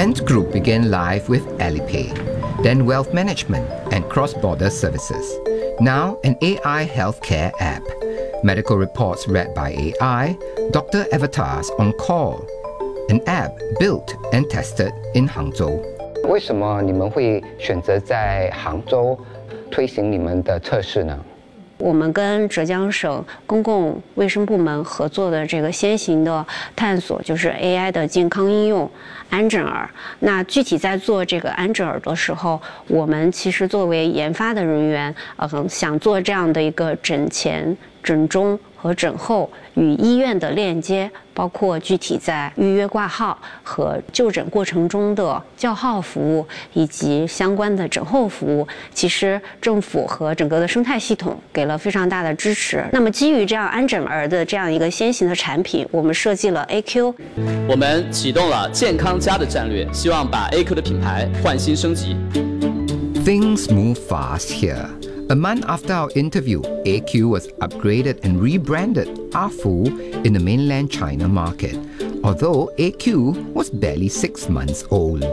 Ant Group began life with Alipay, then wealth management and cross-border services. Now an AI healthcare app. Medical reports read by AI, doctor avatars on call. An app built and tested in Hangzhou. 为什么你们会选择在杭州推行你们的测试呢？ 我们跟浙江省公共卫生部门合作的这个先行的探索，就是 AI 的健康应用安诊耳。那具体在做这个安诊耳的时候，我们其实作为研发的人员，想做这样的一个诊前、诊中和诊后与医院的链接，包括具体在预约挂号和就诊过程中的叫号服务，以及相关的诊后服务，其实政府和整个的生态系统给了非常大的支持。那么基于这样安诊儿的这样一个先行的产品，我们设计了 AQ。 我们启动了健康家的战略，希望把 AQ 的品牌换新升级。 Things move fast here. A month after our interview, AQ was upgraded and rebranded Afu in the mainland China market, although AQ was barely 6 months old.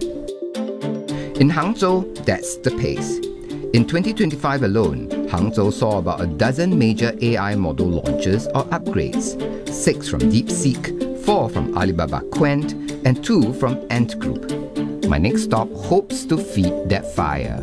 In Hangzhou, that's the pace. In 2025 alone, Hangzhou saw about a dozen major AI model launches or upgrades, 6 from DeepSeek, 4 from Alibaba Quent, and 2 from Ant Group. My next stop hopes to feed that fire.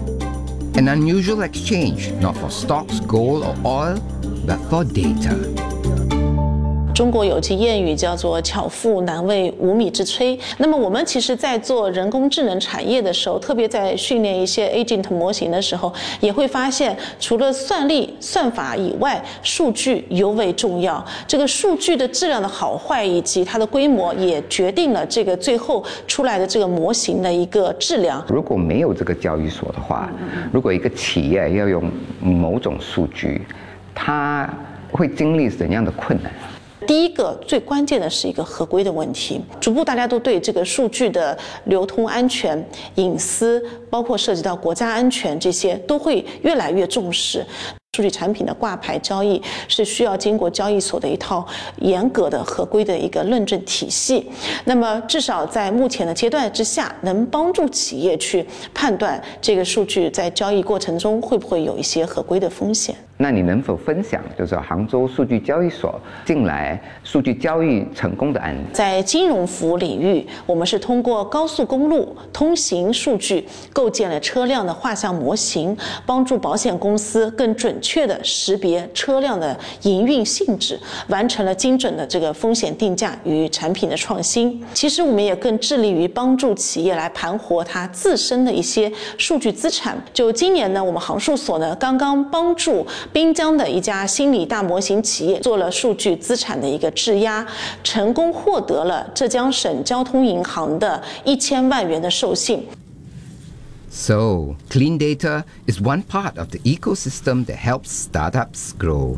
An unusual exchange, not for stocks, gold or oil, but for data. 中国有句谚语叫做巧妇难为无米之炊。那么我们其实在做人工智能产业的时候，特别在训练一些 agent 模型的时候，也会发现除了算力算法以外，数据尤为重要。这个数据的质量的好坏以及它的规模，也决定了这个最后出来的这个模型的一个质量。 如果没有这个交易所的话，如果一个企业要用某种数据，它会经历怎样的困难？ 第一个最关键的是一个合规的问题，逐步大家都对这个数据的流通安全、隐私，包括涉及到国家安全这些，都会越来越重视。数据产品的挂牌交易是需要经过交易所的一套严格的合规的一个论证体系，那么至少在目前的阶段之下，能帮助企业去判断这个数据在交易过程中会不会有一些合规的风险。 那你能否分享就是杭州数据交易所近来数据交易成功的案例？ 在金融服务领域，我们是通过高速公路通行数据构建了车辆的画像模型，帮助保险公司更准确地识别车辆的营运性质，完成了精准的这个风险定价与产品的创新。其实我们也更致力于帮助企业来盘活它自身的一些数据资产。就今年呢，我们杭数所呢刚刚帮助滨江的一家心理大模型企业做了数据资产的一个质押，成功获得了浙江省交通银行的1000万元的授信。 So, clean data is one part of the ecosystem that helps startups grow.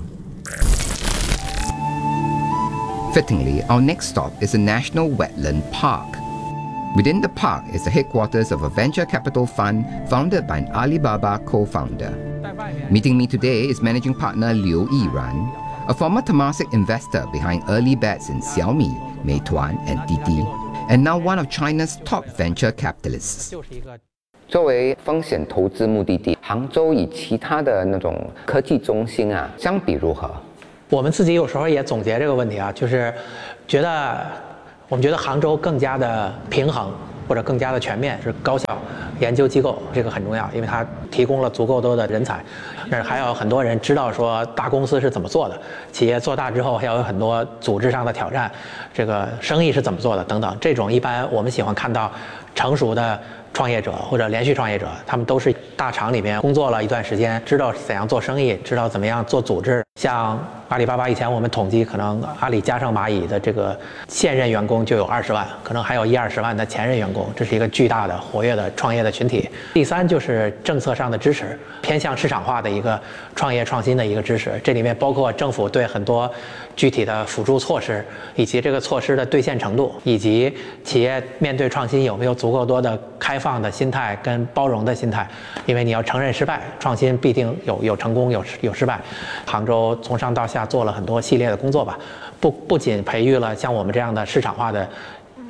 Fittingly, our next stop is a national wetland park. Within the park is the headquarters of a venture capital fund founded by an Alibaba co-founder. Meeting me today is managing partner Liu Yiran, a former Temasek investor behind early bets in Xiaomi, Meituan, and Didi, and now one of China's top venture capitalists. 作为风险投资目的地，杭州与其他的那种科技中心啊相比如何？ 我们自己有时候也总结这个问题啊，就是我们觉得杭州更加的平衡或者更加的全面，是高校研究机构，这个很重要，因为它提供了足够多的人才。但是还有很多人知道说大公司是怎么做的，企业做大之后还有很多组织上的挑战，这个生意是怎么做的等等。这种一般我们喜欢看到成熟的创业者或者连续创业者，他们都是大厂里面工作了一段时间，知道怎样做生意，知道怎么样做组织。像阿里巴巴以前我们统计，可能阿里加上蚂蚁的这个现任员工就有20万，可能还有10-20万的前任员工，这是一个巨大的活跃的创业的群体。第三就是政策上的支持，偏向市场化的一个创业创新的一个支持，这里面包括政府对很多具体的辅助措施，以及这个措施的兑现程度，以及企业面对创新有没有足够多的开放的心态跟包容的心态，因为你要承认失败，创新必定有成功有失败。杭州从上到下做了很多系列的工作吧，不仅培育了像我们这样的市场化的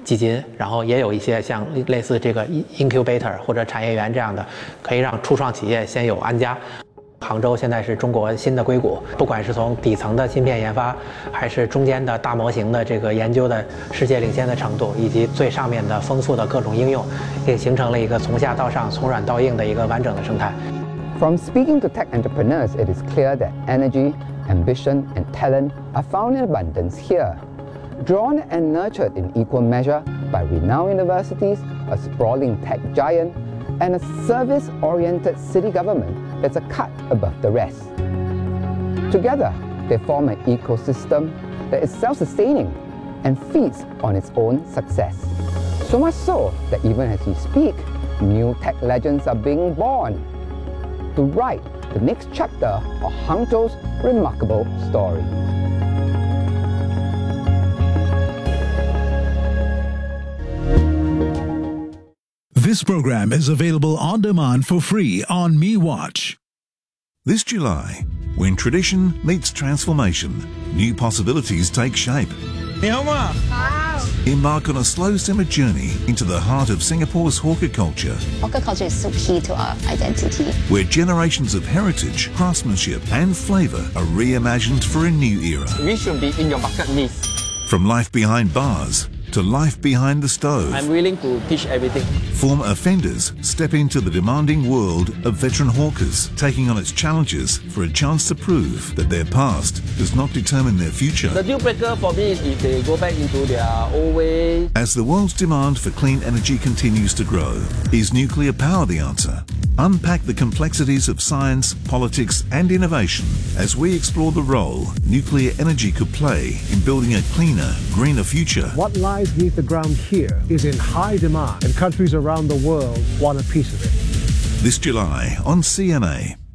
基金，然后也有一些像类似这个 incubator 或者产业园这样的，可以让初创企业先有安家。杭州现在是中国新的硅谷，不管是从底层的芯片研发，还是中间的大模型的这个研究的世界领先的程度，以及最上面的丰富的各种应用，也形成了一个从下到上、从软到硬的一个完整的生态。 From speaking to tech entrepreneurs, it is clear that energy, ambition, and talent are found in abundance here. Drawn and nurtured in equal measure by renowned universities, a sprawling tech giant, and a service-oriented city government that's a cut above the rest. Together, they form an ecosystem that is self-sustaining and feeds on its own success. So much so that even as we speak, new tech legends are being born to write the next chapter of Hangzhou's remarkable story. This program is available on demand for free on MeWatch. This July, when tradition meets transformation, new possibilities take shape. Embark on a slow simmer journey into the heart of Singapore's hawker culture. Hawker culture is so key to our identity. Where generations of heritage, craftsmanship and flavour are reimagined for a new era. We should be in your bucket list. From life behind bars to life behind the stove. I'm willing to teach everything. Former offenders step into the demanding world of veteran hawkers, taking on its challenges for a chance to prove that their past does not determine their future. The deal breaker for me is if they go back into their old way. As the world's demand for clean energy continues to grow, is nuclear power the answer? Unpack the complexities of science, politics and innovation as we explore the role nuclear energy could play in building a cleaner, greener future. What lies beneath the ground here is in high demand, and countries around the world want a piece of it. This July on CMA.